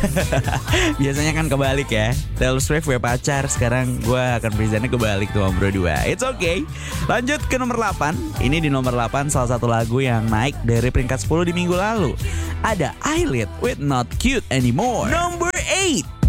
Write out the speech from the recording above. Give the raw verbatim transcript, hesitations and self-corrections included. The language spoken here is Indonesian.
Biasanya kan kebalik ya. Taylor Swift punya pacar, sekarang gue akan presentnya kebalik tuh Om Bro dua. It's okay. Lanjut ke nomor delapan. Ini di nomor delapan salah satu lagu yang naik dari peringkat sepuluh di minggu lalu. Ada Eyelid with Not Cute Anymore. Number eight.